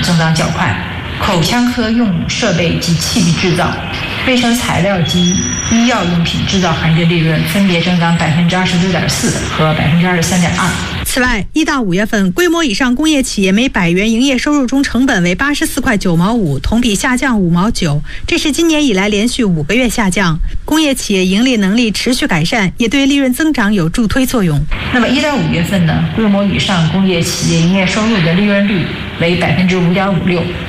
增长较快，口腔科用设备及器具制造、卫生材料及医药用品制造行业利润分别增长26.4%和23.2%。 此外，1到5月份，规模以上工业企业每100元营业收入中成本为84块9毛5，同比下降5毛9，这是今年以来连续5个月下降。工业企业盈利能力持续改善，也对利润增长有助推作用。 那么1到5月份呢，规模以上工业企业营业收入的利润率为5.56%，